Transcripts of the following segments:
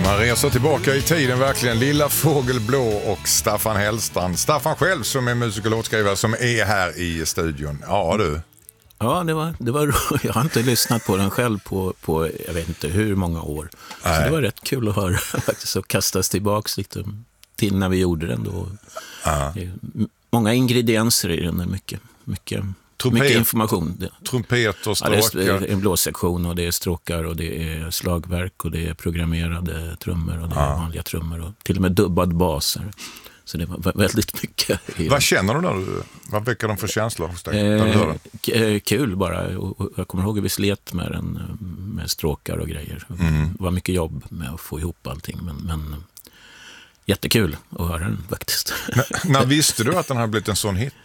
Man reser tillbaka i tiden verkligen. Lilla Fågel Blå och Staffan Hellstrand. Staffan själv som är musik- och låtskrivare som är här i studion. Ja du. Ja, det var jag har inte lyssnat på den själv på jag vet inte hur många år. Så det var rätt kul att höra faktiskt och kastas tillbaks lite till när vi gjorde den då. Många ingredienser i den, mycket information. Trumpet och stråkar. Ja, det är en blåssektion och det är stråkar och det är slagverk och det är programmerade trummor och det är vanliga trummor och till och med dubbad baser. Så det var väldigt mycket. Vad känner du då? Vad väcker de för känslor hos dig? Kul bara. Och jag kommer ihåg att vi slet med den med stråkar och grejer. Det var mycket jobb med att få ihop allting. Men jättekul att höra den faktiskt. När visste du att den hade blivit en sån hit?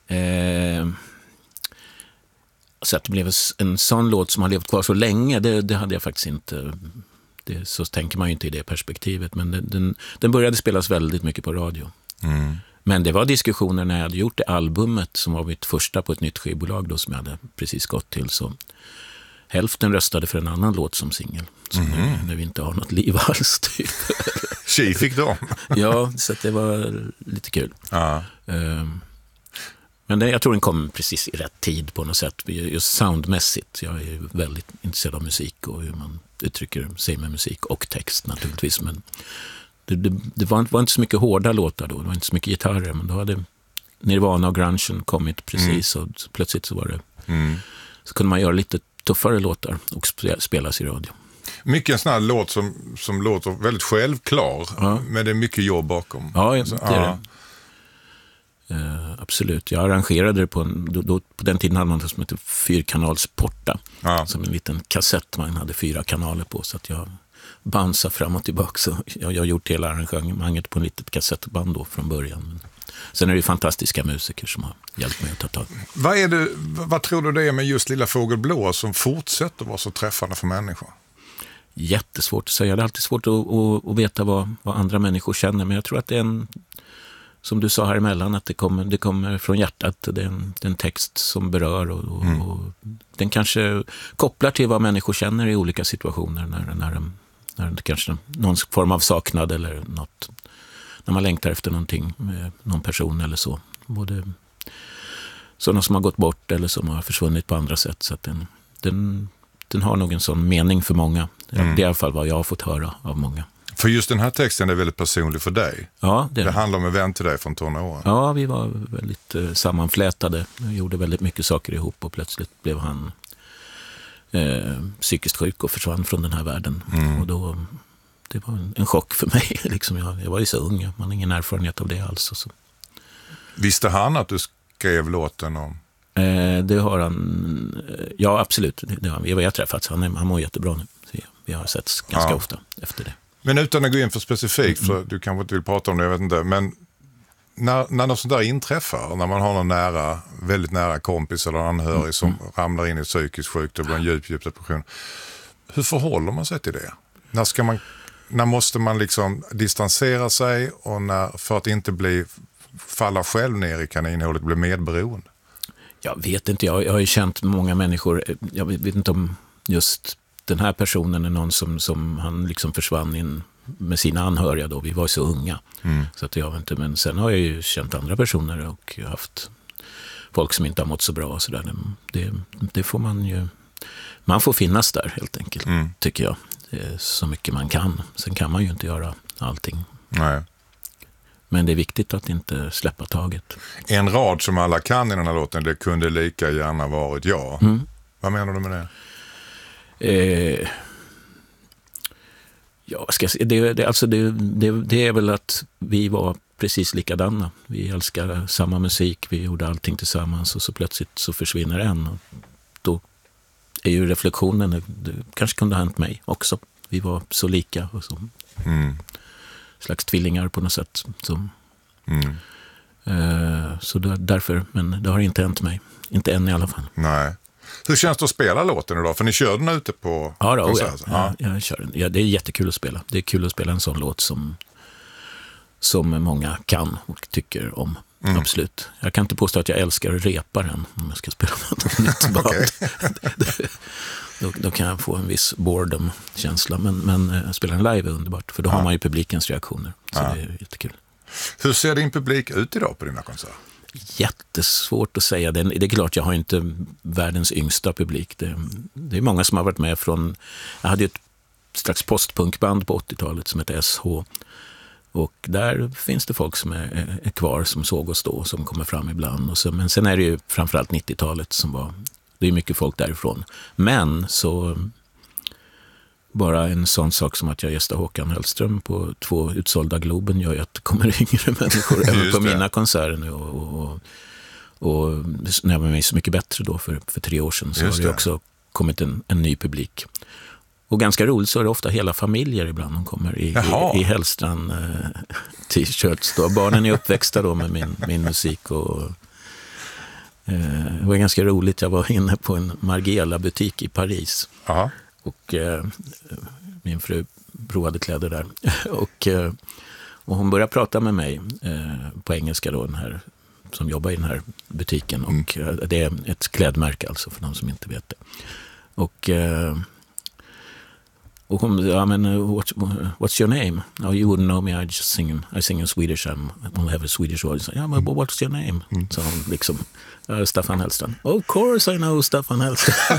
Så att det blev en sån låt som har levt kvar så länge, det hade jag faktiskt inte. Så tänker man ju inte i det perspektivet. Men den började spelas väldigt mycket på radio. Men det var diskussioner när jag hade gjort det albumet som var mitt första på ett nytt skivbolag då, som jag hade precis gått till. Så hälften röstade för en annan låt som singel. Så när vi inte har något liv alls typ. Tjej fick dem. Ja, så att det var lite kul. Men jag tror den kom precis i rätt tid på något sätt. Just soundmässigt. Jag är ju väldigt intresserad av musik och hur man uttrycker sig med musik och text naturligtvis. Men det var inte så mycket hårda låtar då. Det var inte så mycket gitarrer. Men då hade Nirvana och grungen kommit precis. Och så plötsligt så var det... Så kunde man göra lite tuffare låtar och spelas i radio. Mycket en sån här låt som låter väldigt självklar. Men det är mycket jobb bakom. Ja, det är det. Absolut. Jag arrangerade det på den tiden hade man det som heter fyrkanalsporta. Som en liten kassett man hade 4 kanaler på, så att jag bansade fram och tillbaka. Så jag har gjort hela arrangemanget på en litet kassettband då från början. Men sen är det ju fantastiska musiker som har hjälpt mig att ta tag. Vad tror du det är med just Lilla Fågel Blå som fortsätter vara så träffande för människor? Jättesvårt att säga. Det är alltid svårt att veta vad andra människor känner. Men jag tror att det är en... Som du sa här emellan, att det kommer från hjärtat. Det är en text som berör och den kanske kopplar till vad människor känner i olika situationer när det kanske någon form av saknad eller något, när man längtar efter någonting med någon person eller så. Både sådana som har gått bort eller som har försvunnit på andra sätt. Så att den har nog en sån mening för många. Det är i alla fall vad jag har fått höra av många. För just den här texten är väldigt personlig för dig. Ja, det handlar om en vän till dig från tonåren. Ja, vi var väldigt sammanflätade. Vi gjorde väldigt mycket saker ihop och plötsligt blev han psykiskt sjuk och försvann från den här världen. Och då, det var en chock för mig. Liksom jag var ju så ung, man har ingen erfarenhet av det alls. Och så. Visste han att du skrev låten om? Det har han, ja absolut. Vi har träffats, han mår jättebra nu. Vi har setts ganska ofta efter det. Men utan att gå in för specifikt, för du kanske inte vill prata om det, jag vet inte. Men när något sånt där inträffar, när man har någon väldigt nära kompis eller anhörig som ramlar in i psykisk sjukdom och blir en djup depression. Hur förhåller man sig till det? När måste man liksom distansera sig och för att inte falla själv ner i kaninhålet och bli medberoende? Jag vet inte, jag har ju känt många människor, jag vet inte om just... Den här personen är någon som han liksom försvann in med sina anhöriga då. Vi var så unga. Så att jag vet inte, men sen har jag ju känt andra personer och haft folk som inte har mått så bra och sådär. Det får man ju... Man får finnas där helt enkelt, tycker jag. Det är så mycket man kan. Sen kan man ju inte göra allting. Nej. Men det är viktigt att inte släppa taget. En rad som alla kan i den här låten, det kunde lika gärna varit jag. Vad menar du med det? Ja, ska jag säga, det är väl att vi var precis likadana. Vi älskar samma musik, vi gjorde allting tillsammans och så plötsligt så försvinner en. Och då är ju reflektionen, det kanske kunde ha hänt mig också. Vi var så lika och så slags tvillingar på något sätt. Så därför, men det har inte hänt mig. Inte än i alla fall. Nej. Hur känns det att spela låten idag? För ni kör den ute på... Ja, jag kör den. Ja, det är jättekul att spela. Det är kul att spela en sån låt som många kan och tycker om. Absolut. Jag kan inte påstå att jag älskar att repa den om jag ska spela något nytt band. Då kan jag få en viss boredom-känsla. Men spela en live är underbart, för då har man ju publikens reaktioner. Så det är jättekul. Hur ser din publik ut idag på dina konserter? Jättesvårt att säga. Det är klart, jag har inte världens yngsta publik. Det är många som har varit med från... Jag hade ett strax postpunkband på 80-talet som heter SH. Och där finns det folk som är kvar, som såg oss då, som kommer fram ibland. Men sen är det ju framförallt 90-talet som var... Det är mycket folk därifrån. Men så... Bara en sån sak som att jag gästar Håkan Hellström på 2 utsålda Globen gör ju att det kommer yngre människor även på mina konserter nu. Och när jag var med Så mycket bättre då för 3 år sedan, så har det också kommit en ny publik. Och ganska roligt så är det ofta hela familjer ibland de kommer i Hellstrand t-shirts. Då. Barnen är uppväxta då med min musik och det var ganska roligt. Jag var inne på en Margiela-butik i Paris. Aha. Och min fru provade kläder där. Och hon började prata med mig på engelska då, den här som jobbar i den här butiken. Och det är ett klädmärke alltså, för de som inte vet det. Och hon, what's your name? Oh, you wouldn't know me, I sing in Swedish, I only have a Swedish voice. Yeah, but what's your name? Så hon liksom, Staffan Hellstrand. Of course I know Staffan Hellstrand.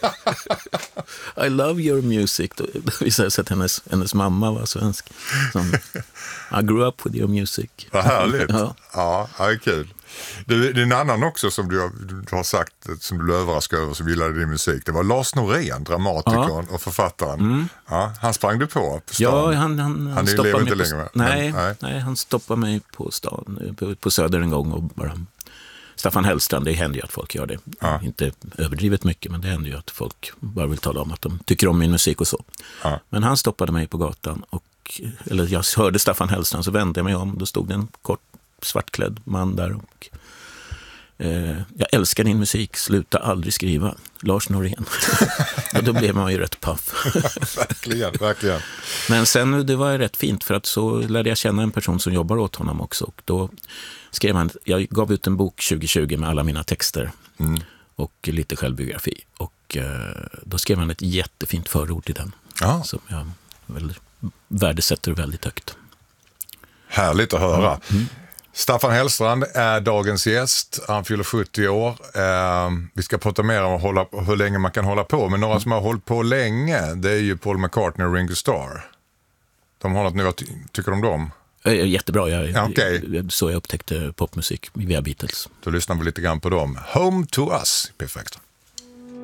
I love your music. Då visade det sig att hennes mamma var svensk. I grew up with your music. Vad härligt. Ja, det är kul. Det är en annan också som du har sagt, som du blev överraskad över, som gillade din musik. Det var Lars Norén, dramatikern och författaren. Ja, han sprang du på stan. Ja, han stoppade mig inte längre. Nej, han stoppade mig på stan, på Söder en gång och bara... Staffan Hellstrand, det händer ju att folk gör det. Ja. Inte överdrivet mycket, men det händer ju att folk bara vill tala om att de tycker om min musik och så. Ja. Men han stoppade mig på gatan eller jag hörde Staffan Hellstrand, så vände jag mig om. Då stod det en kort svartklädd man där och jag älskar din musik, sluta aldrig skriva. Lars Norén. Och då blev man ju rätt paff. Verkligen. Men sen, det var rätt fint, för att så lärde jag känna en person som jobbar åt honom också. Och då skrev han, jag gav ut en bok 2020 med alla mina texter och lite självbiografi. Och då skrev han ett jättefint förord till den. Ja. Som jag värdesätter väldigt högt. Härligt att höra. Staffan Hellstrand är dagens gäst. Han fyller 70 år. Vi ska prata mer om hur länge man kan hålla på. Men några som har hållit på länge, det är ju Paul McCartney och Ringo Starr. De har något nu, vad tycker du om dem? Jättebra. Så jag upptäckte popmusik via Beatles. Då lyssnar vi lite grann på dem. Home to Us, perfekt.